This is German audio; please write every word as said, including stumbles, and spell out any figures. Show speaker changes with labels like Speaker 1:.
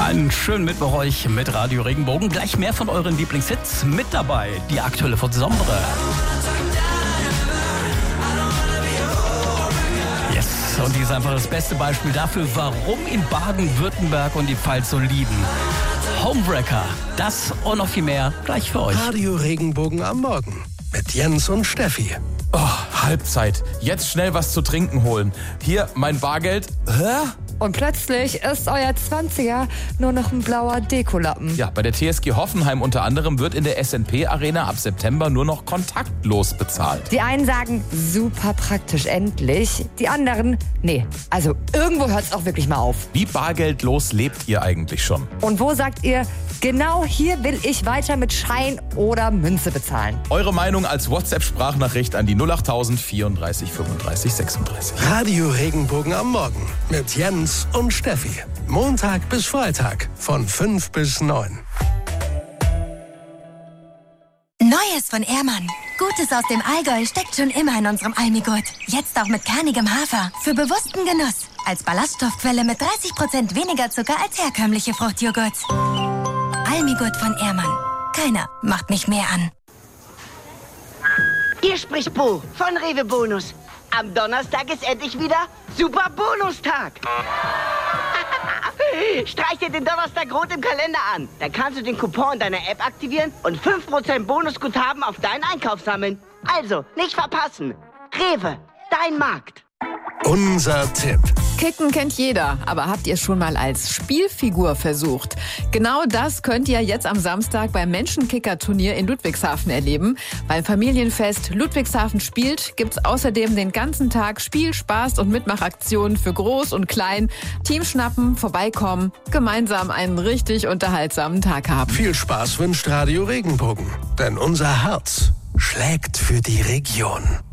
Speaker 1: Einen schönen Mittwoch euch mit Radio Regenbogen. Gleich mehr von euren Lieblingshits mit dabei. Die aktuelle von Sombre. Yes, und die ist einfach das beste Beispiel dafür, warum in Baden-Württemberg und die Pfalz so lieben. Homewrecker, das und noch viel mehr gleich für euch.
Speaker 2: Radio Regenbogen am Morgen mit Jens und Steffi.
Speaker 3: Oh, Halbzeit. Jetzt schnell was zu trinken holen. Hier, mein Bargeld. Hä?
Speaker 4: Und plötzlich ist euer Zwanziger nur noch ein blauer Dekolappen.
Speaker 3: Ja, bei der T S G Hoffenheim unter anderem wird in der S N P Arena ab September nur noch kontaktlos bezahlt.
Speaker 4: Die einen sagen, super praktisch, endlich. Die anderen, nee, also irgendwo hört es auch wirklich mal auf.
Speaker 3: Wie bargeldlos lebt ihr eigentlich schon?
Speaker 4: Und wo sagt ihr, genau hier will ich weiter mit Schein oder Münze bezahlen?
Speaker 3: Eure Meinung als WhatsApp-Sprachnachricht an die null acht null null vierunddreißig fünfunddreißig sechsunddreißig.
Speaker 2: Radio Regenbogen am Morgen mit Jens und Steffi. Montag bis Freitag von fünf bis neun.
Speaker 5: Neues von Ehrmann. Gutes aus dem Allgäu steckt schon immer in unserem Almigurt. Jetzt auch mit kernigem Hafer. Für bewussten Genuss. Als Ballaststoffquelle mit dreißig Prozent weniger Zucker als herkömmliche Fruchtjoghurts. Almigurt von Ehrmann. Keiner macht mich mehr an.
Speaker 6: Hier spricht Bo von Rewe Bonus. Am Donnerstag ist endlich wieder Super Bonustag. Streich dir den Donnerstag rot im Kalender an. Dann kannst du den Coupon deiner App aktivieren und fünf Prozent Bonusguthaben auf deinen Einkauf sammeln. Also, nicht verpassen. Rewe, dein Markt.
Speaker 2: Unser Tipp.
Speaker 7: Kicken kennt jeder, aber habt ihr schon mal als Spielfigur versucht? Genau das könnt ihr jetzt am Samstag beim Menschenkicker-Turnier in Ludwigshafen erleben. Beim Familienfest Ludwigshafen spielt gibt's außerdem den ganzen Tag Spiel, Spaß und Mitmachaktionen für Groß und Klein. Team schnappen, vorbeikommen, gemeinsam einen richtig unterhaltsamen Tag haben.
Speaker 2: Viel Spaß wünscht Radio Regenbogen, denn unser Herz schlägt für die Region.